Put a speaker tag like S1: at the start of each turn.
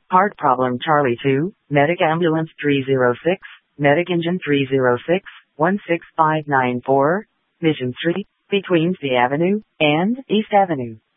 S1: Heart problem Charlie 2, Medic Ambulance 306, Medic Engine 306, 16594, Mission Street, between the Avenue and East Avenue.